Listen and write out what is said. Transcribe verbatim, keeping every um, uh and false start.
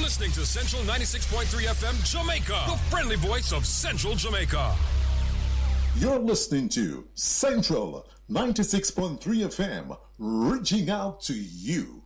listening to Central ninety-six point three F M Jamaica, the friendly voice of Central Jamaica. You're listening to Central ninety-six point three F M, reaching out to you.